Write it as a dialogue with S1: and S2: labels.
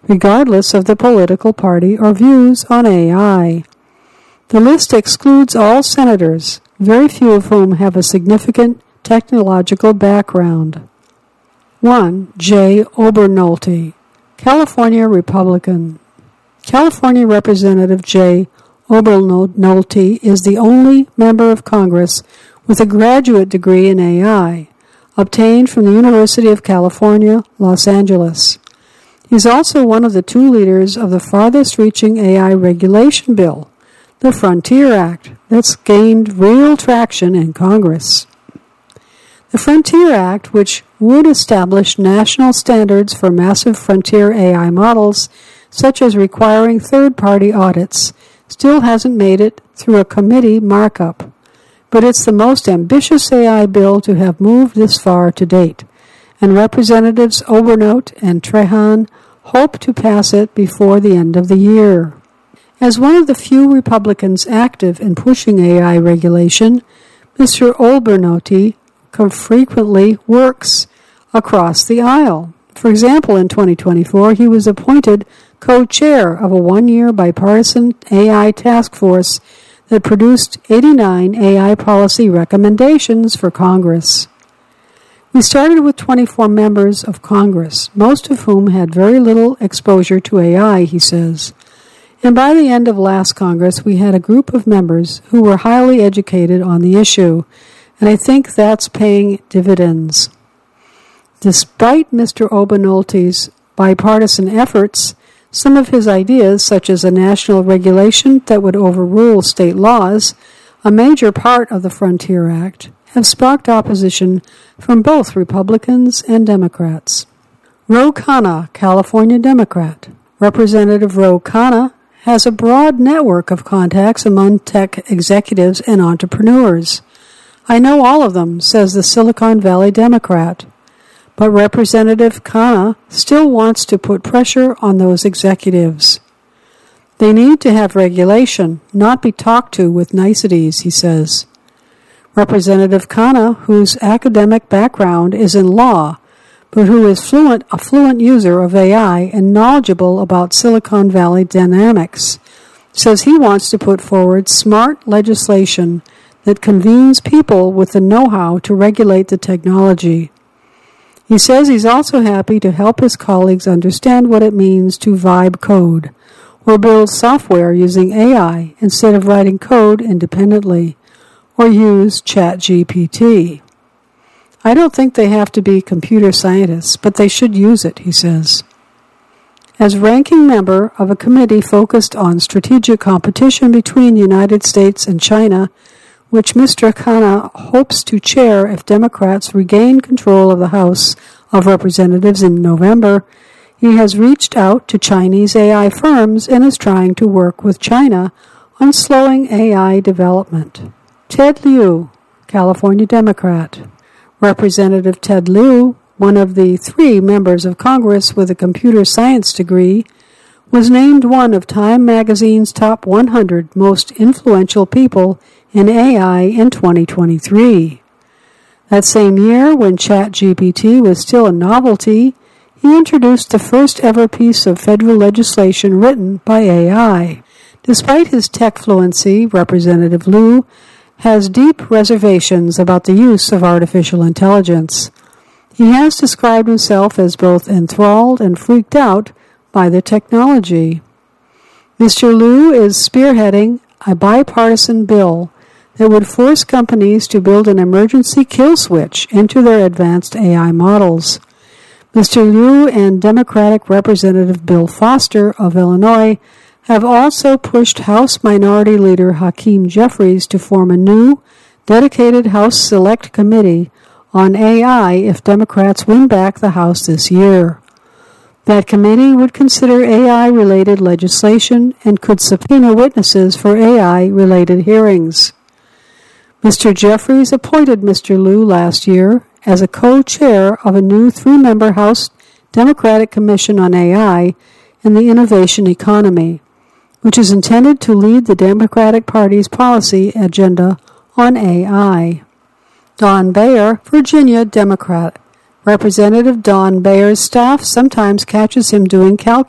S1: regardless of the political party or views on AI. The list excludes all senators, very few of whom have a significant technological background. 1. Jay Obernolte, California Republican. California Representative Jay Obernolte is the only member of Congress with a graduate degree in AI, obtained from the University of California, Los Angeles. He's also one of the two leaders of the farthest-reaching AI regulation bill, the Frontier Act, that's gained real traction in Congress. The Frontier Act, which would establish national standards for massive frontier AI models, such as requiring third-party audits, still hasn't made it through a committee markup. But it's the most ambitious AI bill to have moved this far to date, and Representatives Obernolte and Trahan hope to pass it before the end of the year. As one of the few Republicans active in pushing AI regulation, Mr. Obernolte frequently works across the aisle. For example, in 2024, he was appointed co-chair of a one-year bipartisan AI task force that produced 89 AI policy recommendations for Congress. We started with 24 members of Congress, most of whom had very little exposure to AI, he says. And by the end of last Congress, we had a group of members who were highly educated on the issue, and I think that's paying dividends. Despite Mr. Obernolte's bipartisan efforts, some of his ideas, such as a national regulation that would overrule state laws, a major part of the Frontier Act, have sparked opposition from both Republicans and Democrats. Ro Khanna, California Democrat. Representative Ro Khanna has a broad network of contacts among tech executives and entrepreneurs. I know all of them, says the Silicon Valley Democrat. But Representative Khanna still wants to put pressure on those executives. They need to have regulation, not be talked to with niceties, he says. Representative Khanna, whose academic background is in law, but who is a fluent user of AI and knowledgeable about Silicon Valley dynamics, says he wants to put forward smart legislation that convenes people with the know-how to regulate the technology. He says he's also happy to help his colleagues understand what it means to vibe code, or build software using AI instead of writing code independently, or use ChatGPT. I don't think they have to be computer scientists, but they should use it, he says. As ranking member of a committee focused on strategic competition between the United States and China, which Mr. Khanna hopes to chair if Democrats regain control of the House of Representatives in November, he has reached out to Chinese AI firms and is trying to work with China on slowing AI development. Ted Lieu, California Democrat. Representative Ted Lieu, one of the 3 members of Congress with a computer science degree, was named one of Time magazine's top 100 most influential people in AI in 2023. That same year, when ChatGPT was still a novelty, he introduced the first ever piece of federal legislation written by AI. Despite his tech fluency, Representative Lieu has deep reservations about the use of artificial intelligence. He has described himself as both enthralled and freaked out by the technology. Mr. Lieu is spearheading a bipartisan bill that would force companies to build an emergency kill switch into their advanced AI models. Mr. Lieu and Democratic Representative Bill Foster of Illinois have also pushed House Minority Leader Hakeem Jeffries to form a new, dedicated House Select Committee on AI if Democrats win back the House this year. That committee would consider AI-related legislation and could subpoena witnesses for AI-related hearings. Mr. Jeffries appointed Mr. Lieu last year as a co-chair of a new 3-member House Democratic Commission on AI and the Innovation Economy, which is intended to lead the Democratic Party's policy agenda on AI. Don Beyer, Virginia Democrat. Representative Don Beyer's staff sometimes catches him doing calculus